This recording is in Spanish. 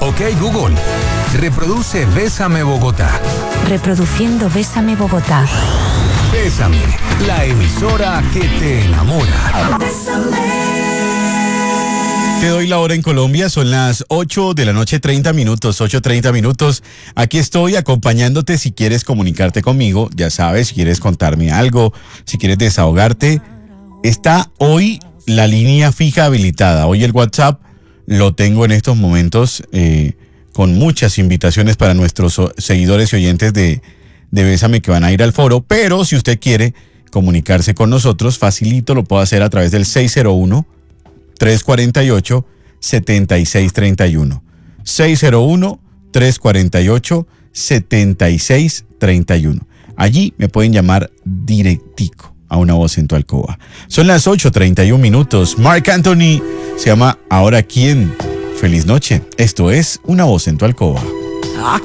Ok, Google, reproduce Bésame Bogotá. Reproduciendo Bésame Bogotá. Bésame, la emisora que te enamora. Te doy la hora en Colombia, son las 8 de la noche, 30 minutos, 8:30 minutos. Aquí estoy acompañándote si quieres comunicarte conmigo, ya sabes, si quieres contarme algo, si quieres desahogarte. Está hoy la línea fija habilitada, hoy el WhatsApp lo tengo en estos momentos con muchas invitaciones para nuestros seguidores y oyentes de Bésame que van a ir al foro, pero si usted quiere comunicarse con nosotros, facilito, lo puedo hacer a través del 601-348-7631. 601-348-7631. Allí me pueden llamar directico a Una Voz en tu Alcoba. Son las 8:31 minutos. Marc Anthony se llama Ahora Quién. Feliz noche. Esto es Una Voz en tu Alcoba.